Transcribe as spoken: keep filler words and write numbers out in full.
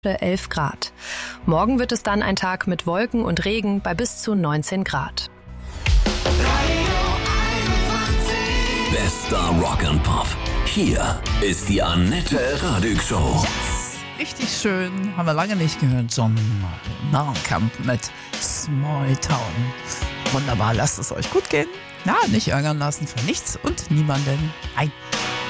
elf Grad. Morgen wird es dann ein Tag mit Wolken und Regen bei bis zu neunzehn Grad. Bester Rock and Pop. Hier ist die Annette Radig Show. Yes, richtig schön. Haben wir lange nicht gehört. John Mellencamp mit Small Town. Wunderbar, lasst es euch gut gehen. Na, nicht ärgern lassen für nichts und niemanden. Hi.